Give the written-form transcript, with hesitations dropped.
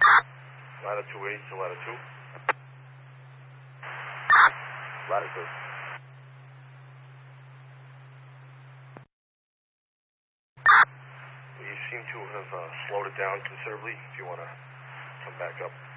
Latitude 8 to latitude. Latitude. You seem to have slowed it down considerably. If you want to come back up.